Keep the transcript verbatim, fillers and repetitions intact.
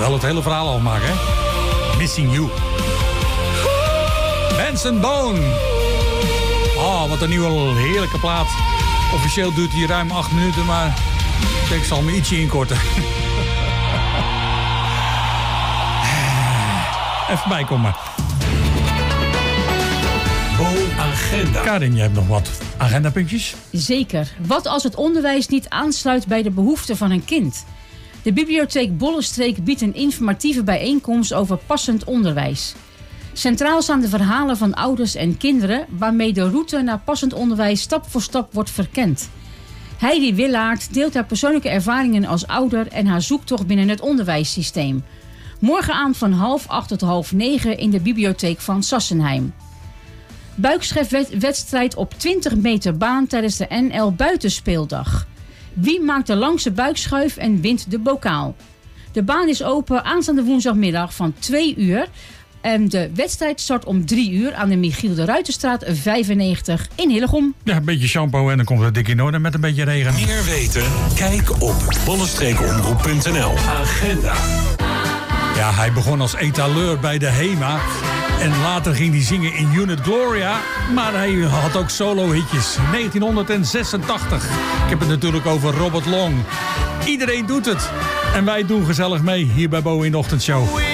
Wel het hele verhaal afmaken, hè? Missing You. Benson Boone. Oh, wat een nieuwe heerlijke plaat. Officieel duurt hij ruim acht minuten, maar ik denk, ik zal me ietsje inkorten. Even bijkomen. Bo-agenda. Karin, jij hebt nog wat agendapuntjes? Zeker. Wat als het onderwijs niet aansluit bij de behoeften van een kind? De bibliotheek Bollenstreek biedt een informatieve bijeenkomst over passend onderwijs. Centraal staan de verhalen van ouders en kinderen, waarmee de route naar passend onderwijs stap voor stap wordt verkend. Heidi Willaert deelt haar persoonlijke ervaringen als ouder en haar zoektocht binnen het onderwijssysteem. Morgenavond van half acht tot half negen in de bibliotheek van Sassenheim. Buikschefwedstrijd op twintig meter baan tijdens de N L Buitenspeeldag. Wie maakt de langste buikschuif en wint de bokaal? De baan is open aanstaande woensdagmiddag van twee uur. En de wedstrijd start om drie uur aan de Michiel de Ruiterstraat vijfennegentig in Hillegom. Ja, een beetje shampoo en dan komt het dik in orde met een beetje regen. Meer weten? Kijk op bollenstreekomroep punt n l. Agenda. Ja, hij begon als etaleur bij de HEMA. En later ging hij zingen in Unit Gloria. Maar hij had ook solo-hitjes. negentien zesentachtig. Ik heb het natuurlijk over Robert Long. Iedereen doet het. En wij doen gezellig mee hier bij Bo in de Ochtendshow.